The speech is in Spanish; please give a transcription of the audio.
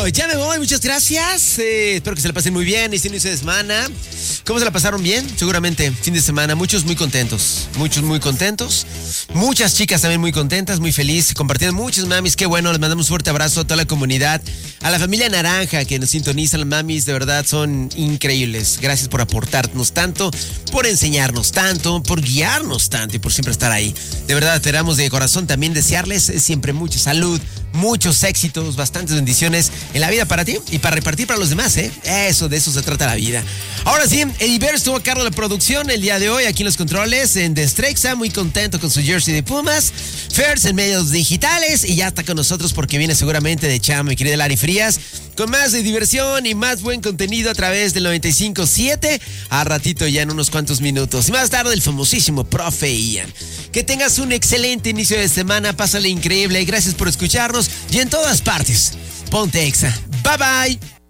Ya me voy, muchas gracias. Espero que se la pasen muy bien este inicio de semana. ¿Cómo se la pasaron bien? Seguramente, fin de semana, muchos muy contentos. Muchos muy contentos. Muchas chicas también muy contentas, muy felices, compartiendo muchas mamis. Qué bueno, les mandamos un fuerte abrazo a toda la comunidad. A la familia Naranja que nos sintonizan, las mamis, de verdad son increíbles. Gracias por aportarnos tanto, por enseñarnos tanto, por guiarnos tanto y por siempre estar ahí. De verdad, esperamos de corazón también desearles siempre mucha salud, muchos éxitos, bastantes bendiciones en la vida para ti y para repartir para los demás, ¿eh? De eso se trata la vida. Ahora sí, Ediver estuvo a cargo de la producción el día de hoy aquí en los controles en Destrexa, muy contento con su jersey de Pumas. Fers en medios digitales y ya está con nosotros porque viene seguramente de chamo, mi querida Lari Frías, con más de diversión y más buen contenido a través del 95.7, a ratito ya en unos cuantos minutos. Y más tarde el famosísimo Profe Ian. Que tengas un excelente inicio de semana, pásale increíble, gracias por escucharnos y en todas partes, ponte Exa. Bye bye.